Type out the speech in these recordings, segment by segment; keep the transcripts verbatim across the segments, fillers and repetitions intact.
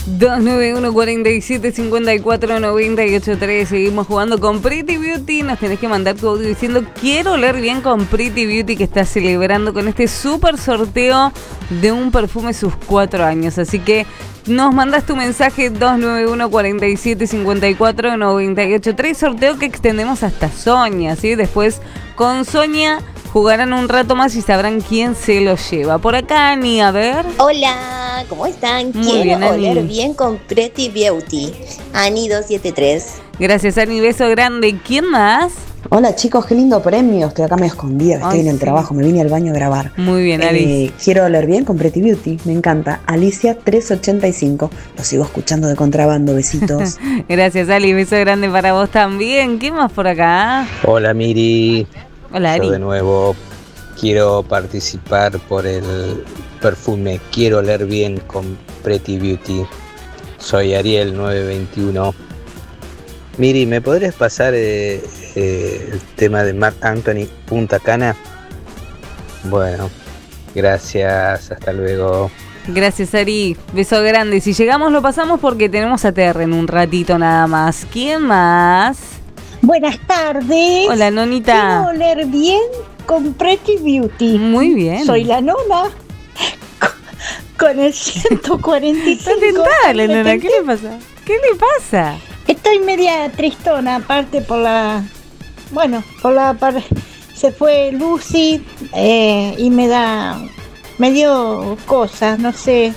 dos nueve uno, cuatro siete, cinco cuatro, nueve ocho tres. Seguimos jugando con Pretty Beauty. Nos tenés que mandar tu audio diciendo quiero oler bien con Pretty Beauty, que está celebrando con este súper sorteo de un perfume sus cuatro años. Así que nos mandas tu mensaje dos nueve uno, cuatro siete, cinco cuatro, nueve ocho tres. Sorteo que extendemos hasta Sonia, ¿sí? Después con Sonia jugarán un rato más y sabrán quién se lo lleva. Por acá, Ani, a ver. Hola, ¿cómo están? Muy Quiero bien, Ani. oler bien con Pretty Beauty. Ani dos siete tres. Gracias, Ani. Beso grande. ¿Quién más? Hola chicos, qué lindo premio. Estoy acá medio escondida, estoy Ay, en el sí. trabajo, me vine al baño a grabar. Muy bien, Alice. Eh, quiero oler bien con Pretty Beauty, me encanta. Alicia trescientos ochenta y cinco. Lo sigo escuchando de contrabando, besitos. Gracias, Ali. Beso grande para vos también. ¿Quién más por acá? Hola Miri, Hola, yo Ari. de nuevo quiero participar por el perfume Quiero oler bien con Pretty Beauty. Soy Ariel nueve veintiuno. Miri, ¿me podrías pasar eh, eh, el tema de Marc Anthony Punta Cana? Bueno, gracias, hasta luego. Gracias, Ari. Beso grande. Si llegamos lo pasamos porque tenemos a Terra en un ratito nada más. ¿Quién más? Buenas tardes. Hola, Nonita. Quiero oler bien con Pretty Beauty. Muy bien. Soy la nona. Con el ciento cuarenta y cinco. Está tentada la nona. ¿Qué le pasa? ¿Qué le pasa? Estoy media tristona, aparte por la... Bueno, por la... par- se fue Lucy eh, y me da... Me dio cosas, no sé.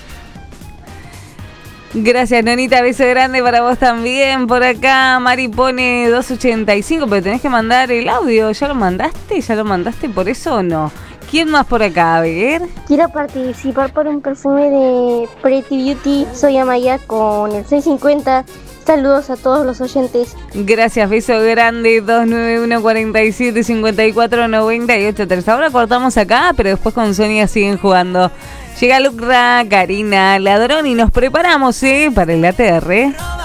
Gracias, Nonita. Beso grande para vos también. Por acá, Mari pone doscientos ochenta y cinco, pero tenés que mandar el audio. ¿Ya lo mandaste? ¿Ya lo mandaste por eso o no? ¿Quién más por acá? A ver. Quiero participar por un perfume de Pretty Beauty. Soy Amaya con el seiscientos cincuenta. Saludos a todos los oyentes. Gracias, beso grande. dos nueve uno, cuatro siete, cinco cuatro, nueve ocho tres. Ahora cortamos acá, pero después con Sonia siguen jugando. Llega Lucra, Karina, Ladrón y nos preparamos, ¿eh? Para el A T R.